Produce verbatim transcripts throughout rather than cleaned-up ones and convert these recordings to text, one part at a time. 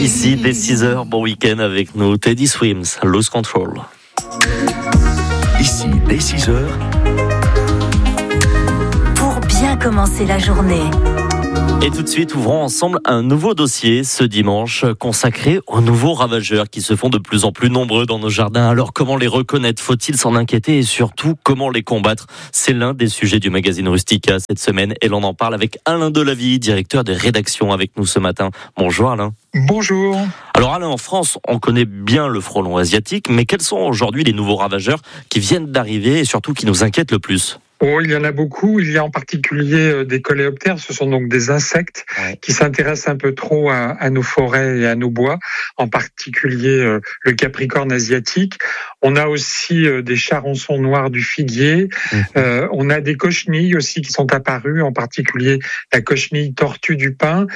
Ici, dès six heures, bon week-end avec nous, Teddy Swims, Lose Control. Ici, dès six heures. Pour bien commencer la journée. Et tout de suite, ouvrons ensemble un nouveau dossier ce dimanche consacré aux nouveaux ravageurs qui se font de plus en plus nombreux dans nos jardins. Alors comment les reconnaître? Faut-il s'en inquiéter? Et surtout, comment les combattre? C'est l'un des sujets du magazine Rustica cette semaine et l'on en parle avec Alain Delavie, directeur de rédaction avec nous ce matin. Bonjour Alain. Bonjour. Alors Alain, en France, on connaît bien le frelon asiatique, mais quels sont aujourd'hui les nouveaux ravageurs qui viennent d'arriver et surtout qui nous inquiètent le plus? Oh, il y en a beaucoup. Il y a en particulier des coléoptères. Ce sont donc des insectes ouais. qui s'intéressent un peu trop à, à nos forêts et à nos bois, en particulier euh, le capricorne asiatique. On a aussi euh, des charançons noirs du figuier. Mmh. Euh, on a des cochenilles aussi qui sont apparues, en particulier la cochenille tortue du pin.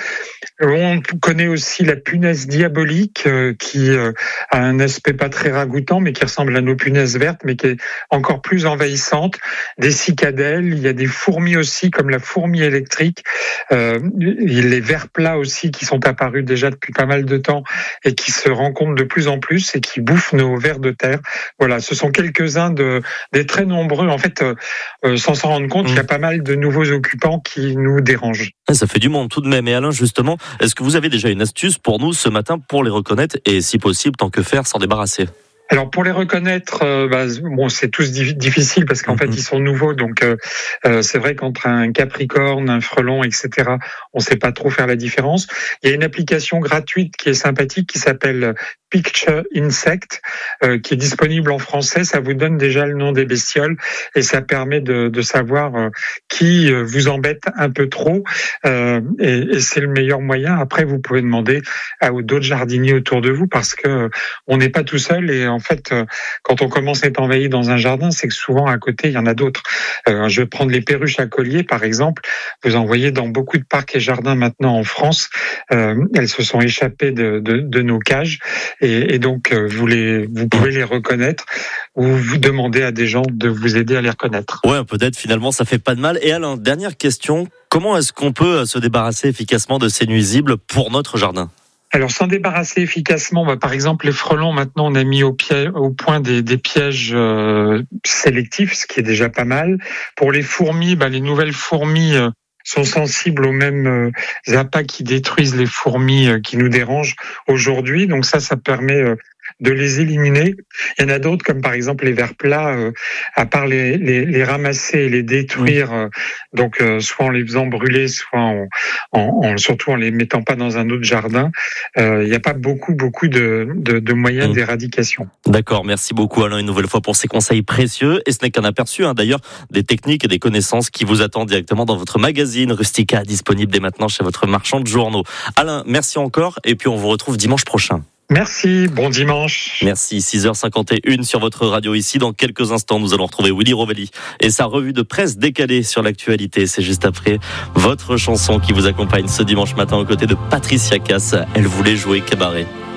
On connaît aussi la punaise diabolique euh, qui euh, a un aspect pas très ragoûtant, mais qui ressemble à nos punaises vertes, mais qui est encore plus envahissante. Des cicadelles, il y a des fourmis aussi, comme la fourmi électrique, euh, les vers plats aussi qui sont apparus déjà depuis pas mal de temps et qui se rencontrent de plus en plus et qui bouffent nos vers de terre. Voilà, ce sont quelques-uns de, des très nombreux. En fait, euh, sans s'en rendre compte, mmh. il y a pas mal de nouveaux occupants qui nous dérangent. Ça fait du monde tout de même. Et Alain, justement, est-ce que vous avez déjà une astuce pour nous ce matin pour les reconnaître et, si possible, tant que faire, s'en débarrasser? Alors pour les reconnaître, euh, bah, bon, c'est tous di- difficile parce qu'en mmh. fait ils sont nouveaux, donc euh, euh, c'est vrai qu'entre un capricorne, un frelon, et cetera, on ne sait pas trop faire la différence. Il y a une application gratuite qui est sympathique qui s'appelle Picture Insect, euh, qui est disponible en français. Ça vous donne déjà le nom des bestioles et ça permet de, de savoir euh, qui euh, vous embête un peu trop. Euh, et, et c'est le meilleur moyen. Après, vous pouvez demander à d'autres jardiniers autour de vous parce que euh, on n'est pas tout seul et en fait, euh, quand on commence à être envahi dans un jardin, c'est que souvent à côté il y en a d'autres. Euh, je vais prendre les perruches à collier par exemple. Vous en voyez dans beaucoup de parcs et jardins maintenant en France. Euh, elles se sont échappées de, de, de nos cages. Et, et donc, vous, les, vous pouvez les reconnaître ou vous demandez à des gens de vous aider à les reconnaître. Ouais, peut-être finalement, ça fait pas de mal. Et Alain, dernière question, comment est-ce qu'on peut se débarrasser efficacement de ces nuisibles pour notre jardin ? Alors, s'en débarrasser efficacement, bah, par exemple, les frelons, maintenant, on a mis au, pied, au point des, des pièges euh, sélectifs, ce qui est déjà pas mal. Pour les fourmis, bah, les nouvelles fourmis... Euh, sont sensibles aux mêmes euh, appâts qui détruisent les fourmis euh, qui nous dérangent aujourd'hui. Donc ça, ça permet euh, de les éliminer. Il y en a d'autres, comme par exemple les vers plats, euh, à part les, les, les ramasser et les détruire, euh, donc euh, soit en les faisant brûler, soit en, en, en surtout en les mettant pas dans un autre jardin, euh, il n'y a pas beaucoup, beaucoup de, de, de moyens mmh. d'éradication. D'accord, merci beaucoup Alain une nouvelle fois pour ces conseils précieux. Et ce n'est qu'un aperçu hein, d'ailleurs des techniques et des connaissances qui vous attendent directement dans votre magazine Rustica, disponible dès maintenant chez votre marchand de journaux. Alain, merci encore et puis on vous retrouve dimanche prochain. Merci, bon dimanche. Merci, six heures cinquante et une sur votre radio ici. Dans quelques instants, nous allons retrouver Willy Rovelli et sa revue de presse décalée sur l'actualité. C'est juste après votre chanson qui vous accompagne ce dimanche matin aux côtés de Patricia Cass. Elle voulait jouer cabaret.